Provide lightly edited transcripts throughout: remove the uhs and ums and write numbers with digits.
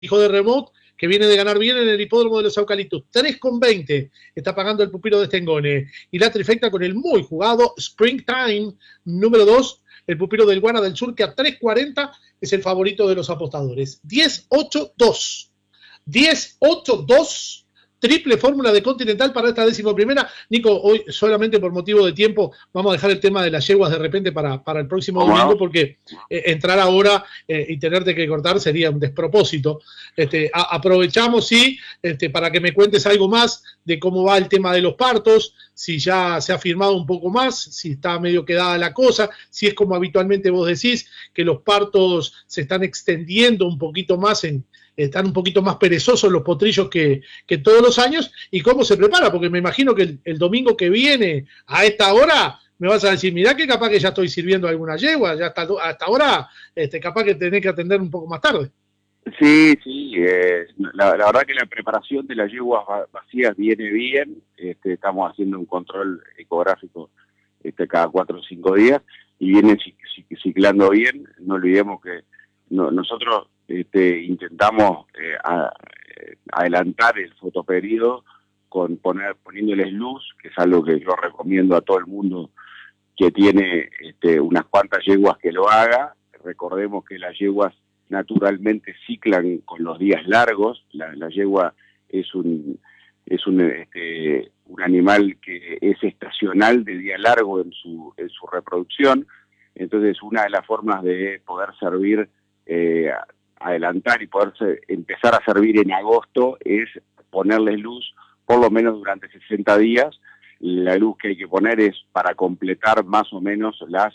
hijo de Remote, que viene de ganar bien en el hipódromo de los Eucaliptus. 3,20 está pagando el pupilo de Stengone. Y la trifecta con el muy jugado Springtime, número 2, el pupilo del Guana del Sur, que a 3,40 es el favorito de los apostadores. 10-8-2. 10-8-2. Triple fórmula de Continental para esta 11ª. Nico, hoy solamente por motivo de tiempo vamos a dejar el tema de las yeguas de repente para el próximo domingo, porque entrar ahora y tenerte que cortar sería un despropósito. Aprovechamos, sí, para que me cuentes algo más de cómo va el tema de los partos, si ya se ha firmado un poco más, si está medio quedada la cosa, si es como habitualmente vos decís, que los partos se están extendiendo un poquito más están un poquito más perezosos los potrillos que todos los años, y cómo se prepara, porque me imagino que el domingo que viene a esta hora me vas a decir, mirá que capaz que ya estoy sirviendo alguna yegua, ya hasta ahora capaz que tenés que atender un poco más tarde. Sí, la verdad que la preparación de las yeguas vacías viene bien, estamos haciendo un control ecográfico cada 4 o 5 días, y viene ciclando bien. No olvidemos que nosotros intentamos adelantar el fotoperiodo poniéndoles luz, que es algo que yo recomiendo a todo el mundo que tiene unas cuantas yeguas que lo haga. Recordemos que las yeguas naturalmente ciclan con los días largos. La yegua es un animal que es estacional de día largo en su reproducción. Entonces, una de las formas de poder servir, adelantar y poder empezar a servir en agosto, es ponerles luz por lo menos durante 60 días. La luz que hay que poner es para completar más o menos las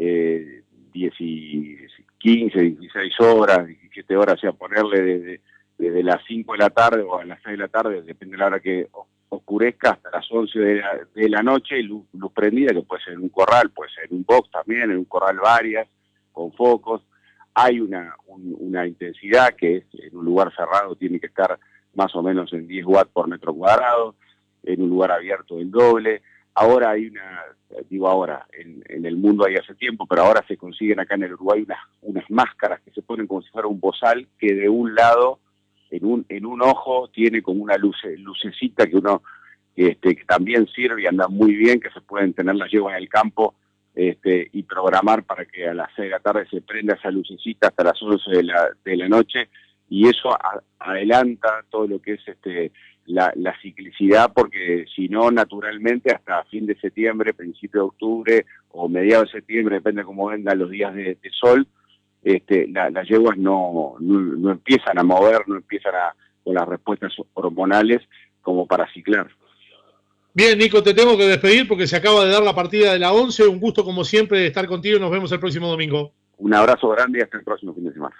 15, 16 horas, 17 horas, o sea, ponerle desde las 5 de la tarde o a las 6 de la tarde, depende de la hora que oscurezca, hasta las 11 de la noche, luz prendida, que puede ser en un corral, puede ser en un box también, en un corral varias, con focos. Hay una intensidad que es, en un lugar cerrado tiene que estar más o menos en 10 watts por metro cuadrado, en un lugar abierto el doble. Ahora hay en el mundo hay hace tiempo, pero ahora se consiguen acá en el Uruguay unas máscaras que se ponen como si fuera un bozal, que de un lado, en un ojo, tiene como una lucecita que uno que también sirve y anda muy bien, que se pueden tener las yeguas en el campo y programar para que a las 6 de la tarde se prenda esa lucecita hasta las 11 de la noche, y eso adelanta todo lo que es la ciclicidad, porque si no, naturalmente, hasta fin de septiembre, principio de octubre o mediados de septiembre, depende de cómo vengan los días de sol, las yeguas no empiezan a mover, no empiezan con las respuestas hormonales como para ciclar. Bien, Nico, te tengo que despedir porque se acaba de dar la partida de la 11. Un gusto, como siempre, estar contigo y nos vemos el próximo domingo. Un abrazo grande y hasta el próximo fin de semana.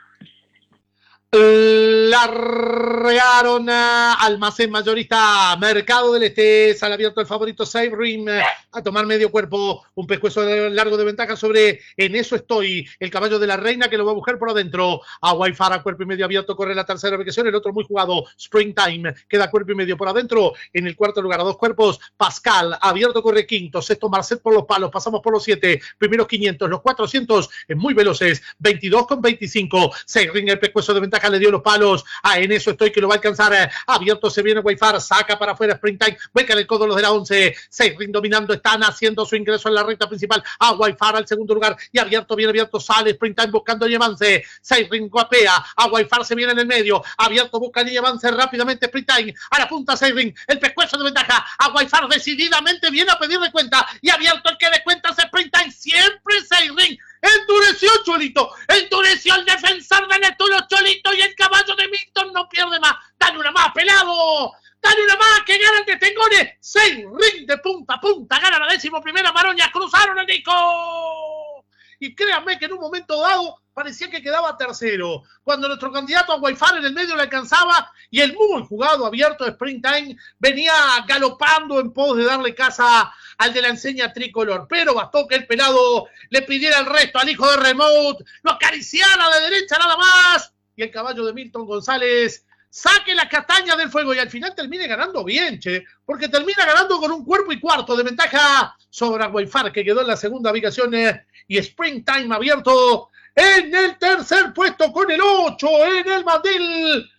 Largaron Almacén Mayorista Mercado del Este, sale abierto el favorito Save Rim a tomar medio cuerpo, un pescuezo largo de ventaja sobre En Eso Estoy, el caballo de la reina, que lo va a buscar por adentro. A Guayfara, cuerpo y medio abierto, corre la tercera ubicación, el otro muy jugado Springtime, queda cuerpo y medio por adentro. En el cuarto lugar, a 2 cuerpos, Pascal, abierto, corre quinto, sexto Marcet por los palos, pasamos por los 7, primeros 500, los 400 muy veloces, 22,25. Save Rim, el pescuezo de ventaja, le dio los palos a En Eso Estoy, que lo va a alcanzar. Abierto se viene Wayfar, saca para afuera Springtime, vuelca el codo los de la 11. Save Ring dominando, están haciendo su ingreso en la recta principal. A Wayfar al segundo lugar, y abierto, bien abierto, sale Springtime buscando avance. Save Ring guapea, a Wayfar se viene en el medio, abierto busca y avance rápidamente Springtime, a la punta Save Ring, el pescuezo de ventaja. A Wayfar decididamente viene a pedirle cuenta, y abierto el que le cuenta es Springtime, siempre Save Ring. Endureció Cholito, endureció el defensor de Neptuno Cholito, y el caballo de Milton no pierde más. Dale una más, pelado, dale una más, que gana el de Stengone. Save Ring de punta a punta, gana la 11ª Maroña, cruzaron el Nico. Y créanme que en un momento dado parecía que quedaba tercero, cuando nuestro candidato a Wayfar en el medio le alcanzaba, y el muy jugado abierto de Springtime venía galopando en pos de darle casa al de la enseña tricolor, pero bastó que el pelado le pidiera el resto al hijo de Remote, lo acariciara de derecha nada más, y el caballo de Milton González saque la castaña del fuego, y al final termine ganando bien, porque termina ganando con un cuerpo y cuarto de ventaja sobre Wayfar, que quedó en la segunda ubicación, y Springtime abierto En el tercer puesto con el 8 en el mandil